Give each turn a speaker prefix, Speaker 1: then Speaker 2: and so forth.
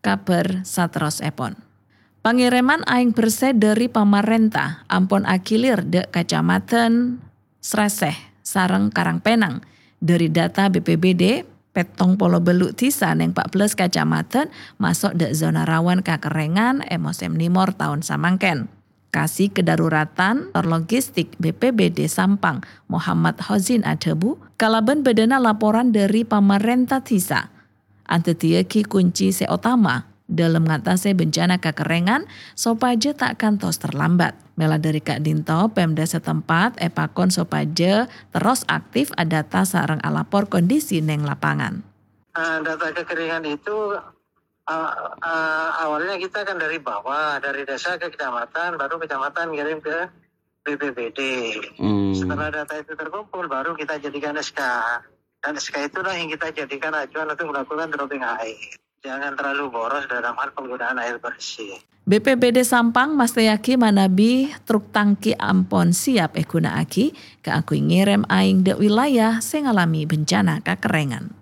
Speaker 1: kabar sateros epon. Pengiriman aing bersih dari pamarentah ampun akilir de kecamatan Sreseh sareng Karangpenang. Dari data BPBD, petong polo beluk tisa neng 14 kecamatan masuk de zona rawan kakerengan musim nimor tahun samangken. Kasih kedaruratan logistik BPBD Sampang Muhammad Hozin Adebu kalaban bedana laporan dari pamarentah tisa. Antetia ki kunci seutama dalam mengatasi bencana kekerengan sopaja tak kantos terlambat. Mela dari Kak Dinto, Pemda setempat epakon sopaja terus aktif adata sareng alapor kondisi neng lapangan.
Speaker 2: Data kekeringan itu awalnya kita kan dari bawah, dari desa ke kecamatan, baru kecamatan kirim ke BPBD. Setelah data itu terkumpul, baru kita jadikan SK. Dan SK itulah yang kita jadikan acuan untuk melakukan dropping air. Jangan terlalu boros dalam hal penggunaan air bersih.
Speaker 1: BPBD Sampang masteyaki manabi truk tangki ampon siap guna aki ke aku ngirim aing de wilayah sing ngalami bencana kekerengan.